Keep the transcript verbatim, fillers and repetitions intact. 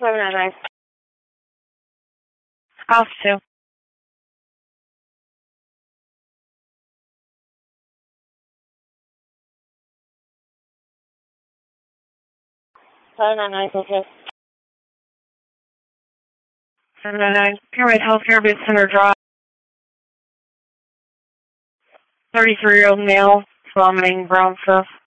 seven nine nine. Off two. seven nine nine, okay. seven nine nine. Pyramid Healthcare, Big Center Drive. thirty-three-year-old male, vomiting brown stuff.